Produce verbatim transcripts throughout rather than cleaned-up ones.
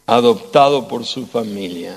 adoptado por su familia.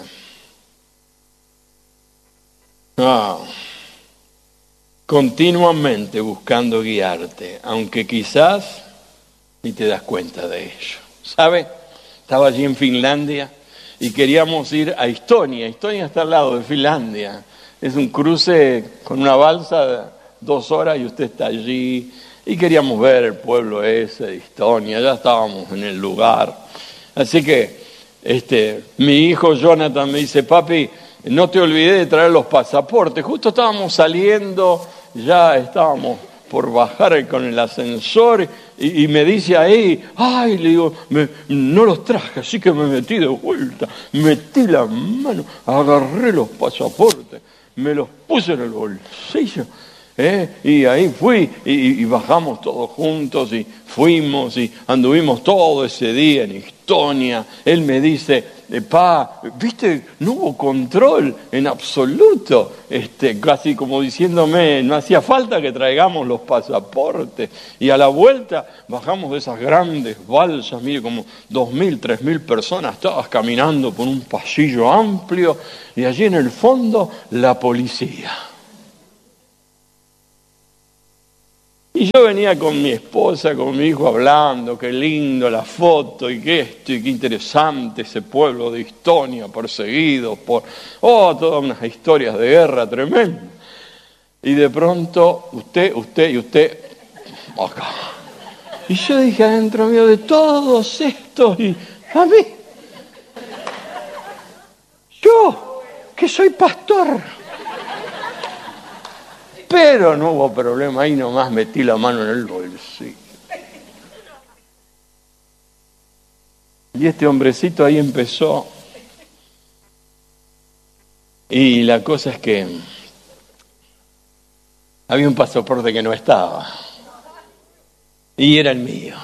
Ah, continuamente buscando guiarte, aunque quizás ni te das cuenta de ello. ¿Sabe? Estaba allí en Finlandia y queríamos ir a Estonia. Estonia está al lado de Finlandia. Es un cruce con una balsa de dos horas y usted está allí. Y queríamos ver el pueblo ese de Estonia. Ya estábamos en el lugar. Así que este, mi hijo Jonathan me dice, papi, no te olvidé de traer los pasaportes. Justo estábamos saliendo, ya estábamos por bajar con el ascensor y, y me dice ahí, ay, le digo, me, no los traje, así que me metí de vuelta, metí la mano, agarré los pasaportes, me los puse en el bolsillo, ¿eh? Y ahí fui y, y bajamos todos juntos y fuimos y anduvimos todo ese día en Estonia. Él me dice, pa, viste, no hubo control en absoluto, este, casi como diciéndome, no hacía falta que traigamos los pasaportes. Y a la vuelta bajamos de esas grandes balsas, mire, como dos mil, tres mil personas, todas caminando por un pasillo amplio, y allí en el fondo la policía. Y yo venía con mi esposa, con mi hijo hablando, qué lindo la foto y qué esto y qué interesante ese pueblo de Estonia perseguido por, oh, todas unas historias de guerra tremendas. Y de pronto, usted, usted y usted, acá. Y yo dije adentro mío, de todos estos, y a mí, yo, que soy pastor. Pero no hubo problema, ahí nomás metí la mano en el bolsillo. Y este hombrecito ahí empezó. Y la cosa es que había un pasaporte que no estaba. Y era el mío.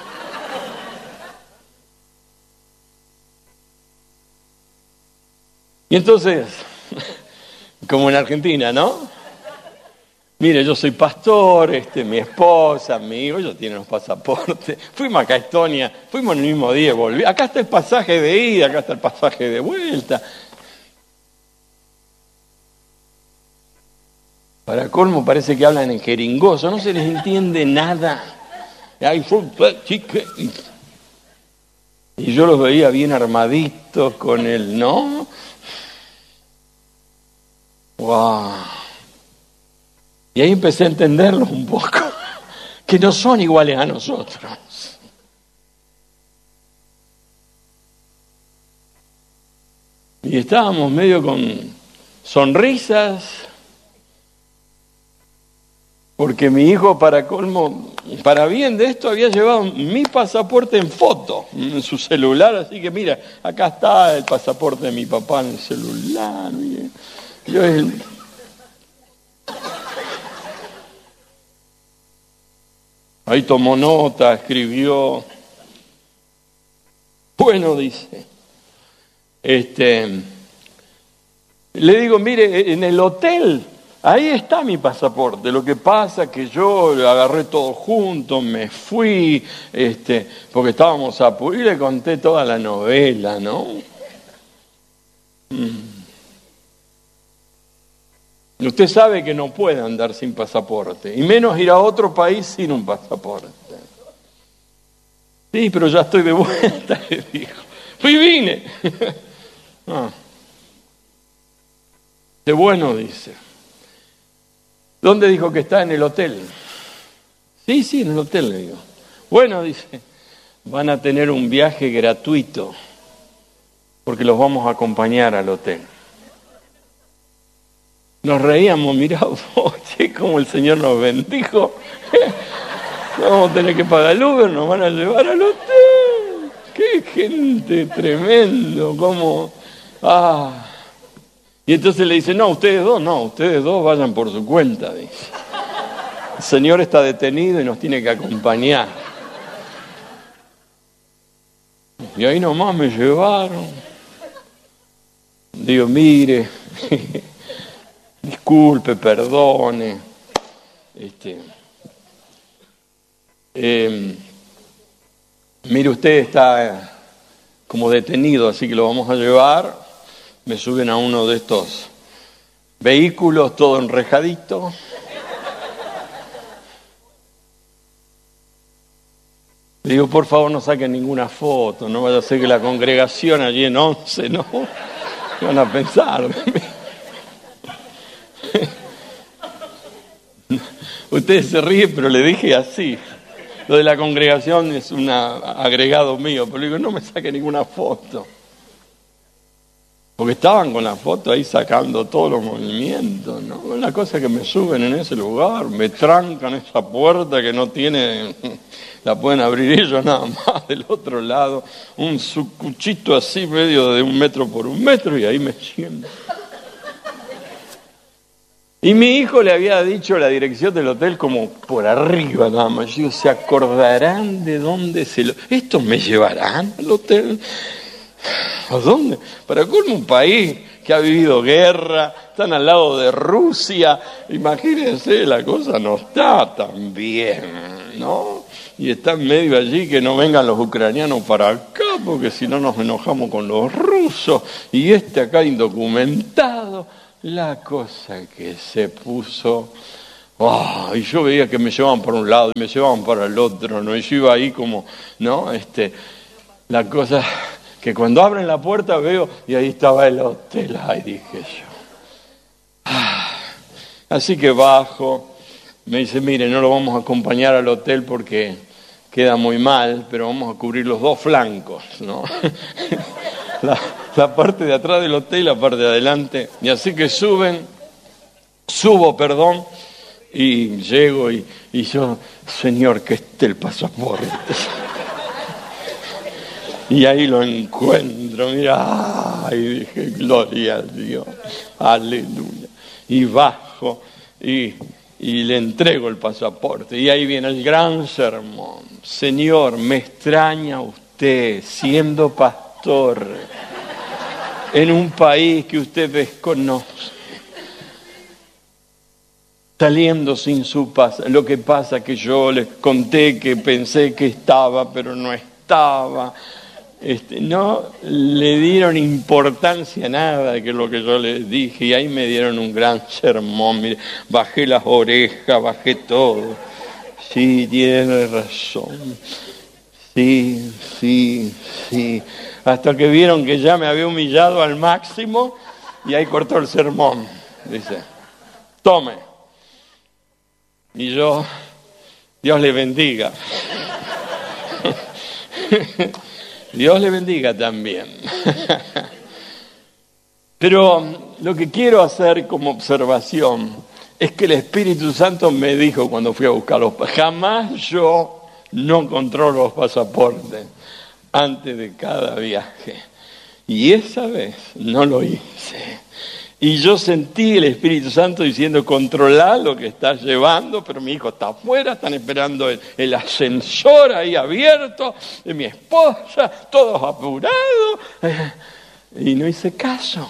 Y entonces, como en Argentina, ¿no? Mire, yo soy pastor, este, mi esposa, mi hijo, ellos tienen los pasaportes. Fuimos acá a Estonia, fuimos el mismo día y volví. Acá está el pasaje de ida, acá está el pasaje de vuelta. Para colmo parece que hablan en jeringoso, no se les entiende nada. Y yo los veía bien armaditos con el, ¿no? ¡Wow! Y ahí empecé a entenderlos un poco, que no son iguales a nosotros. Y estábamos medio con sonrisas, porque mi hijo, para colmo, para bien de esto, había llevado mi pasaporte en foto, en su celular, así que mira, acá está el pasaporte de mi papá en el celular. Mire. Yo el... Ahí tomó nota, escribió. Bueno, dice, este, le digo, mire, en el hotel, ahí está mi pasaporte. Lo que pasa es que yo lo agarré todo junto, me fui, este, porque estábamos a y le conté toda la novela, ¿no? Mm. Usted sabe que no puede andar sin pasaporte, y menos ir a otro país sin un pasaporte. Sí, pero ya estoy de vuelta, le dijo. Fui y vine. Ah. De bueno, dice. ¿Dónde dijo que está? En el hotel. Sí, sí, en el hotel, le digo. Bueno, dice, van a tener un viaje gratuito, porque los vamos a acompañar al hotel. Nos reíamos, mirá vos, che, como el Señor nos bendijo. Vamos a tener que pagar el Uber, nos van a llevar al hotel. ¡Qué gente tremendo! Como, ah. Y entonces le dice, no, ustedes dos, no, ustedes dos vayan por su cuenta, dice. El Señor está detenido y nos tiene que acompañar. Y ahí nomás me llevaron. Digo, mire... Disculpe, perdone, este, eh, mire, usted está como detenido, así que lo vamos a llevar. Me suben a uno de estos vehículos, todo enrejadito. Le digo, por favor, no saquen ninguna foto, no vaya a ser que la congregación allí en once, ¿no? ¿Qué van a pensar de mí? Ustedes se ríen, pero le dije así. Lo de la congregación es un agregado mío, pero le digo, no me saque ninguna foto. Porque estaban con la foto ahí sacando todos los movimientos, ¿no? Una cosa que me suben en ese lugar, me trancan esa puerta que no tiene, la pueden abrir ellos nada más del otro lado, un sucuchito así medio de un metro por un metro y ahí me siento. Y mi hijo le había dicho la dirección del hotel como por arriba nada más. Yo digo, ¿se acordarán de dónde se lo...? ¿Estos me llevarán al hotel? ¿A dónde? Para colmo, un país que ha vivido guerra, están al lado de Rusia. Imagínense, la cosa no está tan bien, ¿no? Y está en medio allí que no vengan los ucranianos para acá, porque si no nos enojamos con los rusos. Y este acá indocumentado. La cosa que se puso, oh, y yo veía que me llevaban para un lado y me llevaban para el otro, ¿no? Y yo iba ahí como, ¿no? Este, la cosa que cuando abren la puerta veo, y ahí estaba el hotel, ay, dije yo. Ah, así que bajo, me dice, mire, no lo vamos a acompañar al hotel porque queda muy mal, pero vamos a cubrir los dos flancos, ¿no? La, la parte de atrás del hotel y la parte de adelante. Y así que suben, subo, perdón, y llego y, y yo, Señor, que esté el pasaporte. Y ahí lo encuentro, mira, y dije, gloria a Dios, aleluya. Y bajo y, y le entrego el pasaporte. Y ahí viene el gran sermón. Señor, me extraña usted siendo pastor en un país que usted desconoce, saliendo sin su paz. Lo que pasa que yo les conté que pensé que estaba, pero no estaba. Este, no le dieron importancia a nada de que lo que yo les dije, y ahí me dieron un gran sermón. Mire, bajé las orejas, bajé todo. Sí, tiene razón. Sí, sí, sí. Hasta que vieron que ya me había humillado al máximo y ahí cortó el sermón. Dice, tome. Y yo, Dios le bendiga. Dios le bendiga también. Pero lo que quiero hacer como observación es que el Espíritu Santo me dijo cuando fui a buscarlos, jamás yo no controlo los pasaportes antes de cada viaje. Y esa vez no lo hice. Y yo sentí el Espíritu Santo diciendo, controla lo que estás llevando, pero mi hijo está afuera, están esperando el, el ascensor ahí abierto, de mi esposa, todos apurados. Y no hice caso.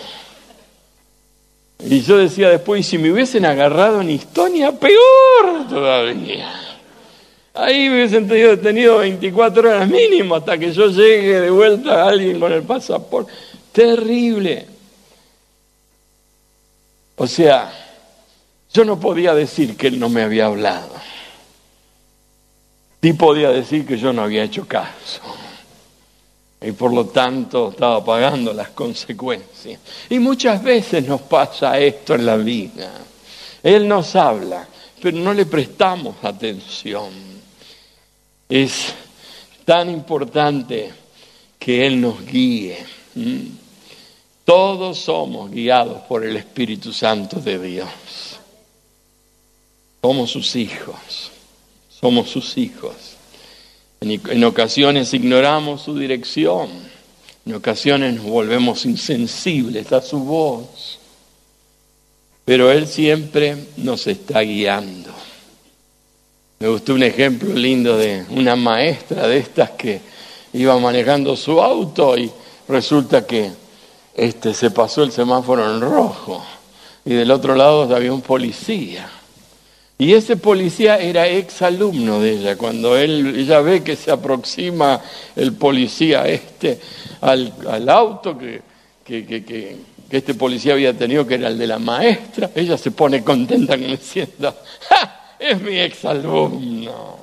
Y yo decía después, y si me hubiesen agarrado en Estonia, peor todavía. Ahí me hubiesen tenido detenido veinticuatro horas mínimo hasta que yo llegue de vuelta a alguien con el pasaporte. Terrible. O sea, yo no podía decir que él no me había hablado. Sí podía decir que yo no había hecho caso. Y por lo tanto estaba pagando las consecuencias. Y muchas veces nos pasa esto en la vida. Él nos habla, pero no le prestamos atención. Es tan importante que Él nos guíe. ¿Mm? Todos somos guiados por el Espíritu Santo de Dios. Somos sus hijos. Somos sus hijos. En, en ocasiones ignoramos su dirección. En ocasiones nos volvemos insensibles a su voz. Pero Él siempre nos está guiando. Me gustó un ejemplo lindo de una maestra de estas que iba manejando su auto y resulta que este, se pasó el semáforo en rojo y del otro lado había un policía. Y ese policía era exalumno de ella. Cuando él, ella ve que se aproxima el policía este al, al auto que, que, que, que, que este policía había tenido, que era el de la maestra, ella se pone contenta como diciendo, ¡ja! Es mi exalumno.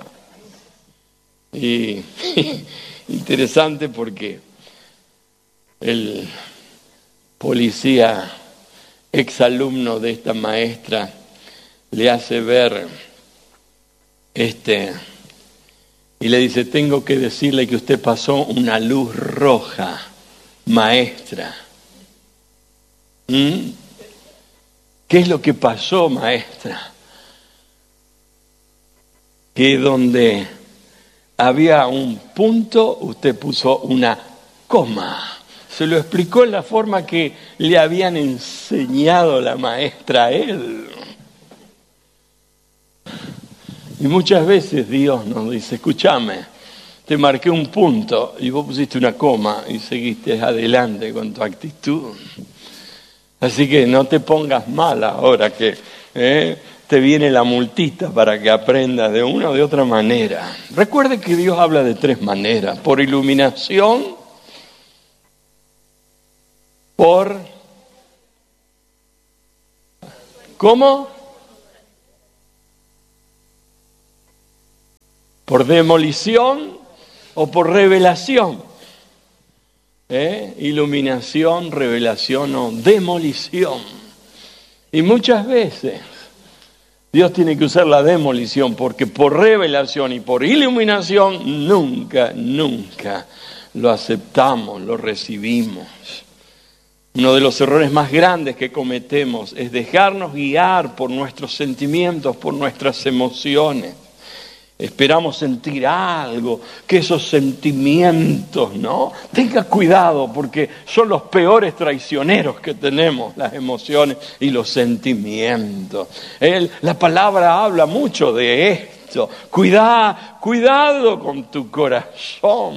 Y, y interesante porque el policía exalumno de esta maestra le hace ver este y le dice, tengo que decirle que usted pasó una luz roja, maestra. ¿Mm? ¿Qué es lo que pasó, maestra? Que donde había un punto, usted puso una coma. Se lo explicó en la forma que le habían enseñado la maestra a él. Y muchas veces Dios nos dice, escúchame, te marqué un punto y vos pusiste una coma y seguiste adelante con tu actitud. Así que no te pongas mal ahora que eh, te viene la multita para que aprendas de una o de otra manera. Recuerde que Dios habla de tres maneras, por iluminación, por... ¿Cómo? ¿Por demolición o por revelación? ¿Eh? Iluminación, revelación o demolición. Y muchas veces Dios tiene que usar la demolición porque por revelación y por iluminación nunca, nunca lo aceptamos, lo recibimos. Uno de los errores más grandes que cometemos es dejarnos guiar por nuestros sentimientos, por nuestras emociones. Esperamos sentir algo, que esos sentimientos, ¿no? Tenga cuidado porque son los peores traicioneros que tenemos, las emociones y los sentimientos. Él, la palabra habla mucho de esto. Cuida, cuidado con tu corazón.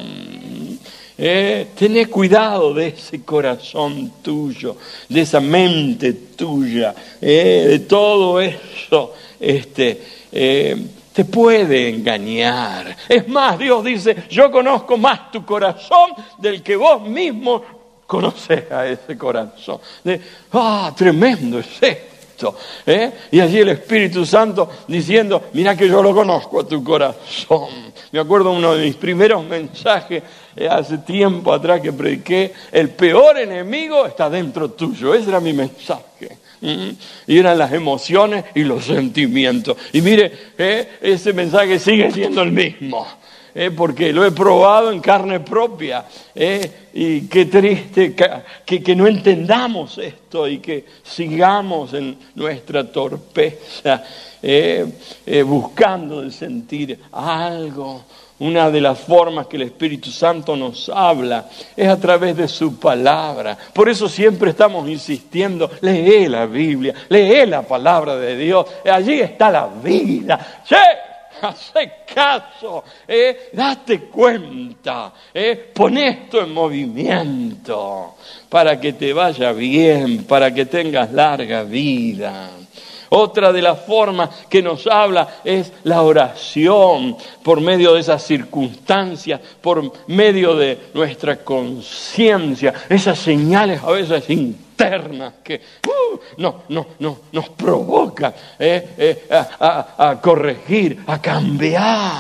Eh, tené cuidado de ese corazón tuyo, de esa mente tuya, eh, de todo eso, este... Eh, te puede engañar. Es más, Dios dice, yo conozco más tu corazón del que vos mismo conocés a ese corazón. De, ah, tremendo es esto. ¿eh? Y allí el Espíritu Santo diciendo, mira que yo lo conozco a tu corazón. Me acuerdo uno de mis primeros mensajes, eh, hace tiempo atrás que prediqué, el peor enemigo está dentro tuyo. Ese era mi mensaje. Y eran las emociones y los sentimientos. Y mire, eh, ese mensaje sigue siendo el mismo, eh, porque lo he probado en carne propia. Eh, y qué triste que, que, que no entendamos esto y que sigamos en nuestra torpeza, eh, eh, buscando de sentir algo. Una de las formas que el Espíritu Santo nos habla es a través de su palabra. Por eso siempre estamos insistiendo, lee la Biblia, lee la palabra de Dios. Allí está la vida. ¡Sí! Hacé caso, eh, date cuenta, eh, pon esto en movimiento para que te vaya bien, para que tengas larga vida. Otra de las formas que nos habla es la oración, por medio de esas circunstancias, por medio de nuestra conciencia, esas señales a veces internas que uh, no, no, no, nos provocan eh, eh, a, a, a corregir, a cambiar.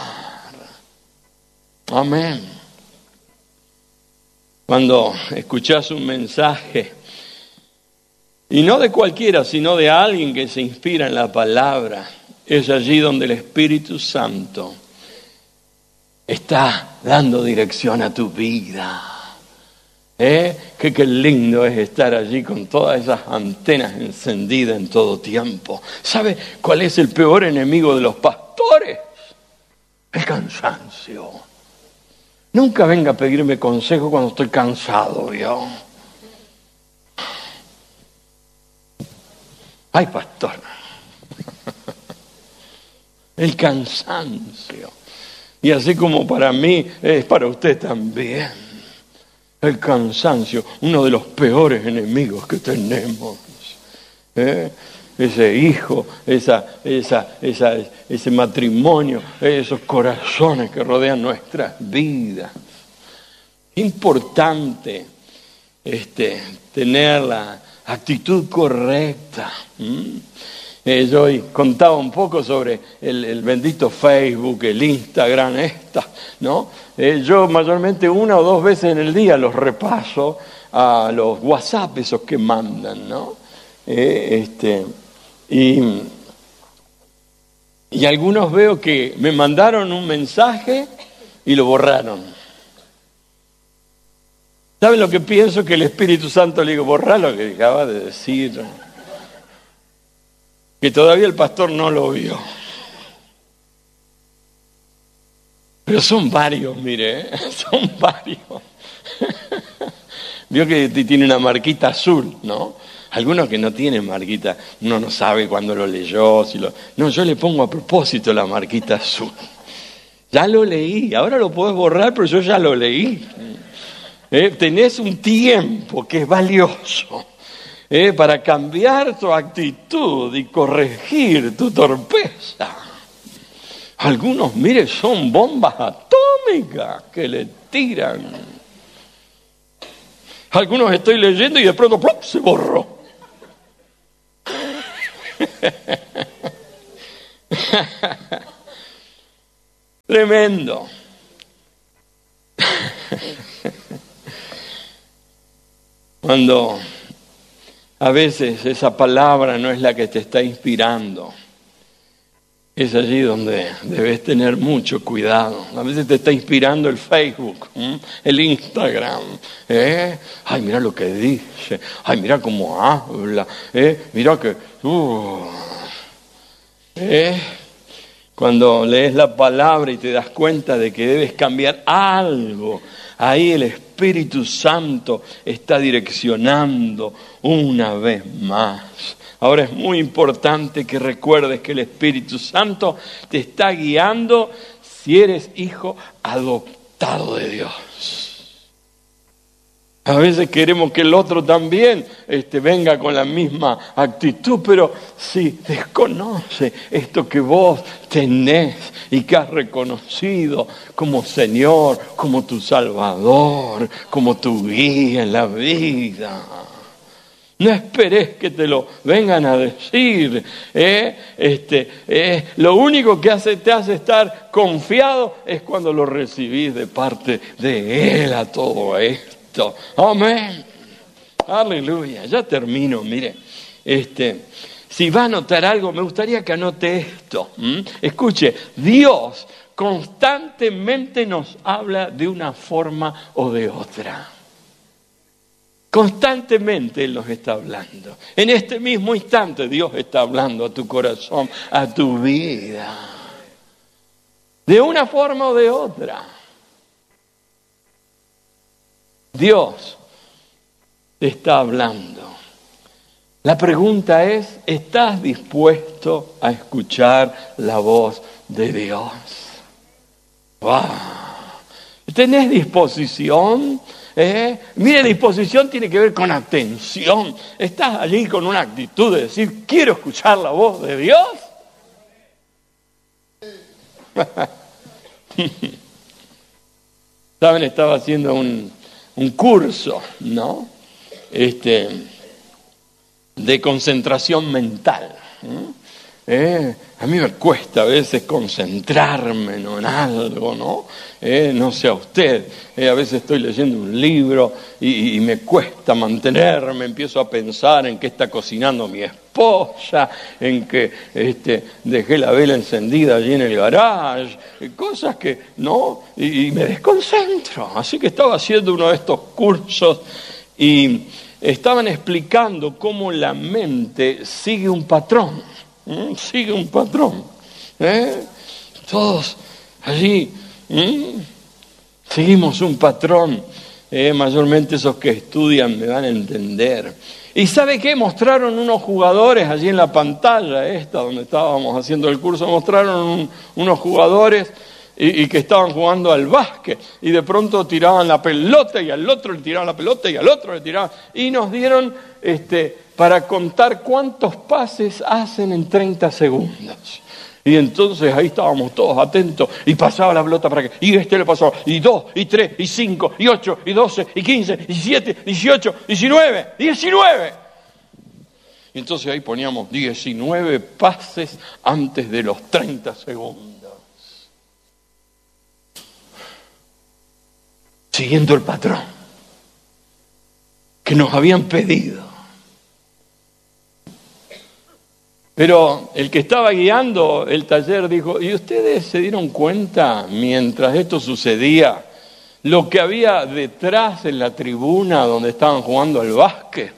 Amén. Cuando escuchás un mensaje, y no de cualquiera, sino de alguien que se inspira en la palabra, es allí donde el Espíritu Santo está dando dirección a tu vida. ¿Eh? Qué, qué lindo es estar allí con todas esas antenas encendidas en todo tiempo. ¿Sabe cuál es el peor enemigo de los pastores? El cansancio. Nunca venga a pedirme consejo cuando estoy cansado, ¿vio? Ay, pastor, el cansancio. Y así como para mí, es para usted también. El cansancio, uno de los peores enemigos que tenemos. ¿Eh? ese hijo, esa, esa, esa, ese matrimonio, esos corazones que rodean nuestras vidas. Importante este, tener la actitud correcta. ¿Mm? Eh, yo hoy contaba un poco sobre el, el bendito Facebook, el Instagram, esta, ¿no? Eh, yo mayormente una o dos veces en el día los repaso a los WhatsApp, esos que mandan, ¿no? Eh, este, y, y algunos veo que me mandaron un mensaje y lo borraron. ¿Saben lo que pienso? Que el Espíritu Santo le digo, borrar lo que acaba de decir. Que todavía el pastor no lo vio. Pero son varios, mire, ¿eh? Son varios. Vio que tiene una marquita azul, ¿no? Algunos que no tienen marquita, uno no sabe cuándo lo leyó. Si lo... No, yo le pongo a propósito la marquita azul. Ya lo leí, ahora lo podés borrar, pero yo ya lo leí. ¿Eh? Tenés un tiempo que es valioso. Eh, para cambiar tu actitud y corregir tu torpeza. Algunos, mire, son bombas atómicas que le tiran. Algunos estoy leyendo y de pronto ¡plop!, se borró. Tremendo. Cuando a veces esa palabra no es la que te está inspirando, es allí donde debes tener mucho cuidado. A veces te está inspirando el Facebook, ¿eh? El Instagram. ¿eh? Ay, mira lo que dice. Ay, mira cómo habla. ¿eh? Mira que... Uh, ¿eh? Cuando lees la palabra y te das cuenta de que debes cambiar algo, ahí el Espíritu Santo está direccionando una vez más. Ahora es muy importante que recuerdes que el Espíritu Santo te está guiando si eres hijo adoptado de Dios. A veces queremos que el otro también este, venga con la misma actitud, pero si desconoce esto que vos tenés y que has reconocido como Señor, como tu Salvador, como tu guía en la vida. No esperes que te lo vengan a decir. ¿eh? Este, eh, lo único que hace, te hace estar confiado es cuando lo recibís de parte de Él a todo esto. Amén. Aleluya. Ya termino, mire. Este, si va a anotar algo, me gustaría que anote esto. ¿Mm? Escuche, Dios constantemente nos habla de una forma o de otra. Constantemente Él nos está hablando. En este mismo instante Dios está hablando a tu corazón, a tu vida. De una forma o de otra. Dios te está hablando. La pregunta es, ¿estás dispuesto a escuchar la voz de Dios? ¡Wow! ¿Tenés disposición? ¿Eh? Mire, disposición tiene que ver con atención. ¿Estás allí con una actitud de decir, quiero escuchar la voz de Dios? Saben, estaba haciendo un, un curso, ¿no? Este, de concentración mental. ¿eh? Eh, a mí me cuesta a veces concentrarme ¿no? en algo, ¿no? Eh, no sé a usted, eh, a veces estoy leyendo un libro y, y me cuesta mantenerme, empiezo a pensar en qué está cocinando mi esposa, en que este, dejé la vela encendida allí en el garage, cosas que, ¿no? Y, y me desconcentro. Así que estaba haciendo uno de estos cursos y estaban explicando cómo la mente sigue un patrón. ¿Mm? Sigue un patrón. ¿eh? Todos allí ¿Mm? seguimos un patrón. ¿eh? Mayormente esos que estudian me van a entender. ¿Y sabe qué? Mostraron unos jugadores allí en la pantalla esta donde estábamos haciendo el curso. Mostraron un, unos jugadores y, y que estaban jugando al básquet, y de pronto tiraban la pelota, y al otro le tiraban la pelota, y al otro le tiraban, y nos dieron este, para contar cuántos pases hacen en treinta segundos. Y entonces ahí estábamos todos atentos, y pasaba la pelota para que, y este le pasó, y dos, y tres, y cinco, y ocho, y doce, y quince, y diecisiete, dieciocho, diecinueve, diecinueve. Y entonces ahí poníamos diecinueve pases antes de los treinta segundos. Siguiendo el patrón que nos habían pedido. Pero el que estaba guiando el taller dijo, ¿y ustedes se dieron cuenta mientras esto sucedía lo que había detrás en la tribuna donde estaban jugando al básquet?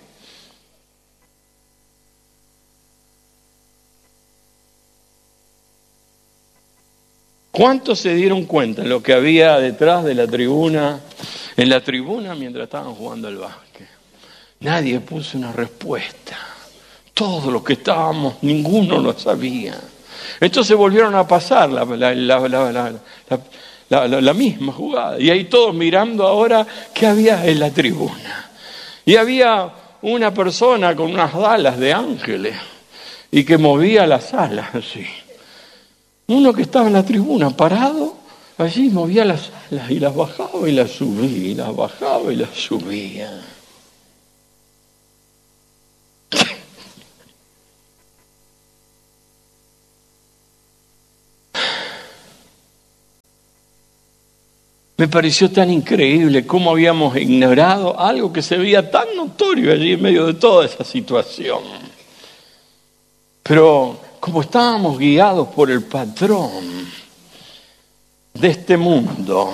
¿Cuántos se dieron cuenta de lo que había detrás de la tribuna, en la tribuna mientras estaban jugando al básquet? Nadie puso una respuesta. Todos los que estábamos, ninguno lo sabía. Entonces volvieron a pasar la, la, la, la, la, la, la, la misma jugada. Y ahí todos mirando ahora qué había en la tribuna. Y había una persona con unas alas de ángeles y que movía las alas así. Uno que estaba en la tribuna parado, allí movía las alas y las bajaba y las subía, y las bajaba y las subía. Me pareció tan increíble cómo habíamos ignorado algo que se veía tan notorio allí en medio de toda esa situación. Pero como estábamos guiados por el patrón de este mundo,